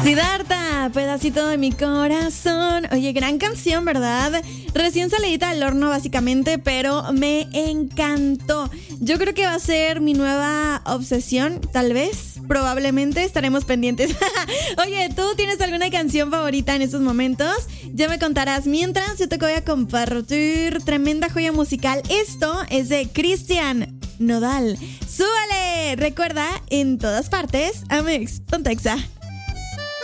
Siddhartha, pedacito de mi corazón. Oye, gran canción, ¿verdad? Recién salidita del horno, básicamente, pero me encantó. Yo creo que va a ser mi nueva obsesión, tal vez. Probablemente estaremos pendientes. Oye, ¿tú tienes alguna canción favorita en estos momentos? Ya me contarás. Mientras, yo te voy a compartir tremenda joya musical. Esto es de Cristian Nodal. ¡Súbale! Recuerda, en todas partes, Amex, Pontexa.